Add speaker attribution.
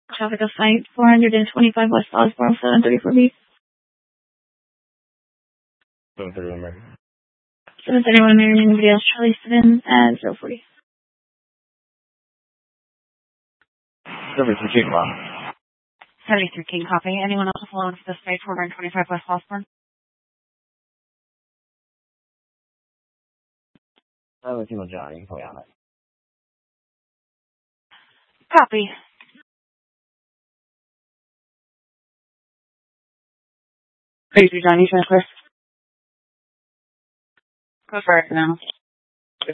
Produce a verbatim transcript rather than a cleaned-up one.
Speaker 1: Traffic of Site four twenty-five West Osborne, seven thirty-four B.
Speaker 2: seven thirty-one Mary.
Speaker 1: seven thirty-one Mary, anybody else? Charlie seven at zero forty.
Speaker 2: seventy-three King, wow.
Speaker 3: seventy-three King, copy. Anyone else along for the Site four twenty-five West Osborne?
Speaker 2: seventeen John, you can put me on it.
Speaker 3: Copy. Thank you, John. You transfer. Go for it now.